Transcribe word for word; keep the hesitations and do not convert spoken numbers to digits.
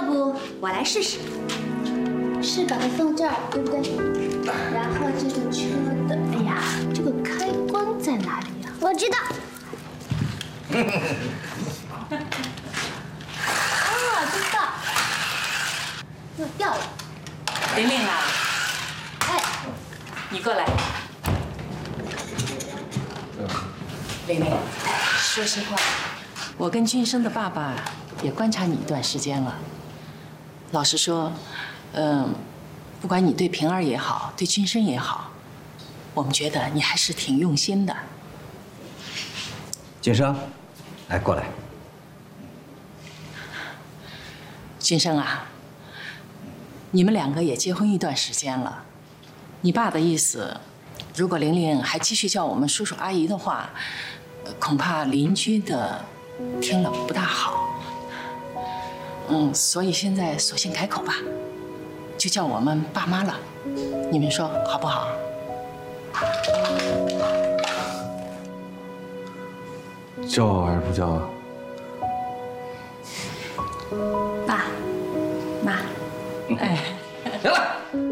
不我来试试？是把它放这儿，对不对？然后这个车的，哎呀，这个开关在哪里呀？我知道。啊，知道。又掉了。 玲玲啊， 哎， 你过来。玲玲，说实话，我跟君生的爸爸也观察你一段时间了。老实说，嗯，不管你对平儿也好，对君生也好，我们觉得你还是挺用心的。 君生，来过来。 君生啊，你们两个也结婚一段时间了，你爸的意思，如果玲玲还继续叫我们叔叔阿姨的话，恐怕邻居的听了不大好。嗯，所以现在索性改口吧，就叫我们爸妈了，你们说好不好？ 叫还是不叫啊？ 爸妈， 哎， 行了，